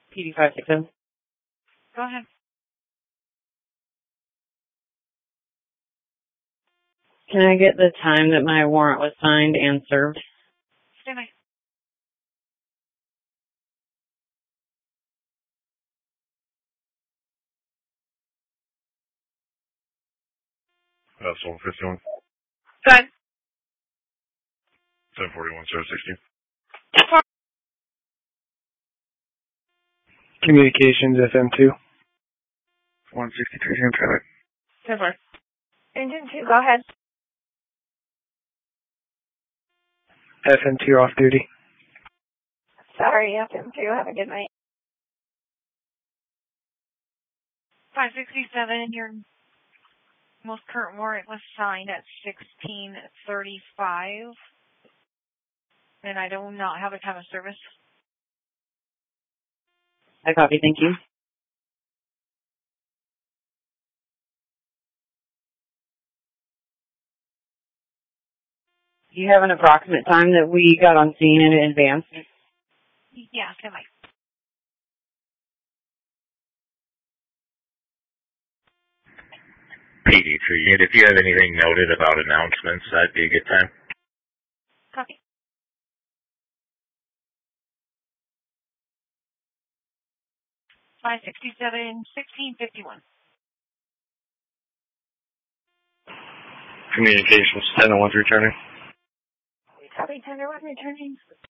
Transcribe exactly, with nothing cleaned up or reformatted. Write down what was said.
P D five six zero. Go ahead. Can I get the time that my warrant was signed and served? Stand by. That's one fifty-one. Go ahead. ten forty-one, zero sixteen. Communications F M two. one sixty-three, Jam traffic. ten four. Engine two, go ahead. F M two off duty. Sorry, F M two. Have a good night. five sixty-seven, your most current warrant was signed at sixteen thirty-five. And I do not have a time of service. I copy, thank you. Do you have an approximate time that we got on scene in advance? Yeah, stand by. P D three unit, if you have anything noted about announcements, that'd be a good time. Copy. five sixty-seven, sixteen fifty-one. Communications ten oh one's returning. Copy, ten oh one returning.